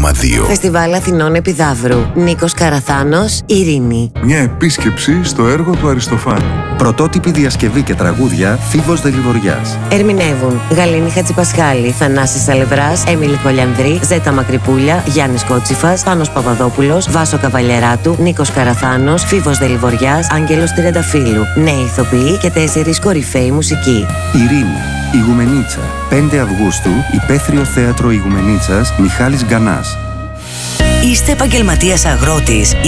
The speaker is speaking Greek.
101,2. Φεστιβάλ Αθηνών Επιδαύρου. Νίκος Καραθάνος, Ειρήνη. Μια επίσκεψη στο έργο του Αριστοφάνη. Πρωτότυπη διασκευή και τραγούδια Φίβος Δελιβοριάς. Ερμηνεύουν Γαλήνη Χατζηπασχάλη, Θανάσης Αλευράς, Έμιλη Κολιανδρή, Ζέτα Μακρυπούλια, Γιάννης Κότσιφας, Πάνος Παπαδόπουλος, Βάσο Καβαλιεράτου, Νίκος Καραθάνος, Φίβος Δελιβοριάς, Άγγελος Τριανταφύλου. Νέοι ηθοποιοί και 4 κορυφαίοι μουσικοί. Ειρήνη, Ιγουμενίτσα. 5 Αυγούστου, Υπαίθριο Θέατρο Ιγουμενίτσας, Μιχάλης Γκανάς. Είστε επαγγελματίας αγρότης